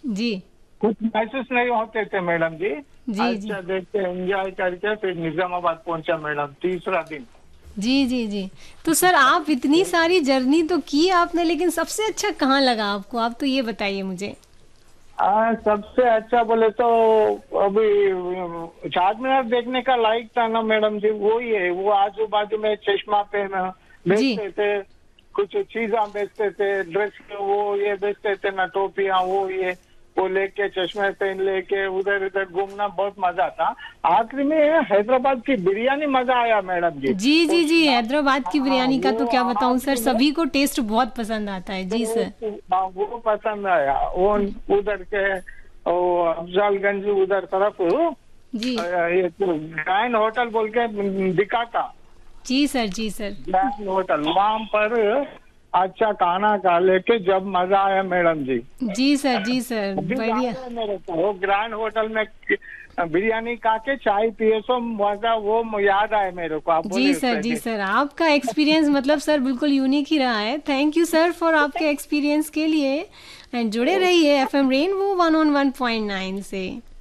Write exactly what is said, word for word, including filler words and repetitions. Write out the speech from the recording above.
जी कुछ मैसेज नहीं होते थे मैडम जी। जी जी अच्छा देख के एंजॉय करके फिर निजामाबाद पहुंचा मैडम, तीसरा दिन। जी जी जी। तो सर आप इतनी सारी जर्नी तो की आपने, लेकिन सबसे अच्छा कहाँ लगा आपको? आप तो ये बताइए मुझे। आ, सबसे अच्छा बोले तो अभी चार मीनार देखने का लायक था ना मैडम जी, वो ही है। वो आजू बाजू में चश्मा पहना जी बेचते थे, कुछ चीजा बेचते थे, ड्रेस वो ये बेचते थे ना, टोपियां वो ये, वो लेके चश्मे पहन लेके उधर इधर घूमना बहुत मजा था। आखिरी में हैदराबाद की बिरयानी मजा आया मैडम जी। जी जी उस जी, हैदराबाद की हाँ बिरयानी का तो वो क्या बताऊं सर, आखिरी में सभी को टेस्ट बहुत पसंद आता है। जी वो सर। हाँ, वो पसंद आया। वो उधर के वो अफजलगंज उधर तरफ जी अ, ये तो ग्रैंड होटल बोल के दिखा था। जी सर। जी सर। ग्रैंड होटल वहां पर अच्छा खाना खा लेके जब मजा आया मैडम जी। जी सर। जी सर अभी याद बढ़िया। है मेरे को वो ग्रैंड होटल में बिरयानी खा के चाय पिए सो मजा, वो याद आए मेरे को। आप जी बोले सर। उससे जी भी। सर आपका एक्सपीरियंस मतलब सर बिल्कुल यूनिक ही रहा है। थैंक यू सर फॉर आपके एक्सपीरियंस के लिए। एंड जुड़े रहिए F M rainbow one on one point nine से।